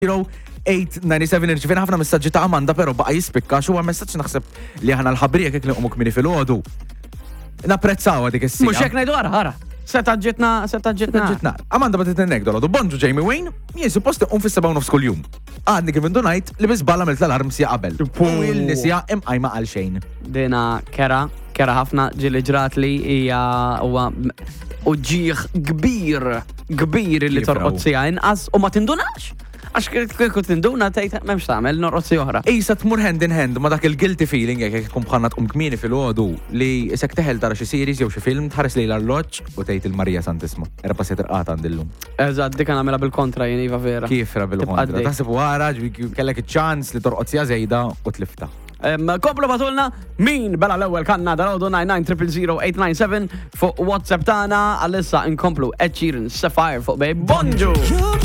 897 irċivin ħafna messaġġi ta' Amanda, pero baqa jispikka xu messaġġ naħseb li ħana l-ħabrija kek li umuk minni fil-ħodu. Napprezzawa dik is-sija. Mux jek najdu ħara. Seta ġitna. Amanda bat t-tennek dolodu. Bonġu Jamie Wayne, jien supposti fis-7 nofs kull jum. Għadni kif indunajt li bizballa mill l-alarm sija qabel. U il-nisja imqajma għal xejn. Dina kera ħafna ġili ġrat li hija uġieħ kbir li torqod sija inqas u ma tindunax. Għax kieku tinduna tgħid m'hemmx tagħmel norqod si oħra. Issa tmur hand in hand ma dak il-guilty feeling jekk ikun bħalna tqum kmieni fil-għodu li isek teħel tara xi series jew xi film tħares lejla l-loġġ u tgħid il-Marija Santisma. Era passi tirqata għandillum. Eżatt, dik nagħmilha bil-kontra jien iva vera. Kif ra bil-kontra? Taħseb wara kellek iċ-ċans li torqod sija żejda u tlifta. Komplu batulna min bela l-ewwel kanna dal-għodu 99 fuq WhatsApp tagħna għalissa inkomplu Ed Sheeran Sapphire fuq bej Bonġu.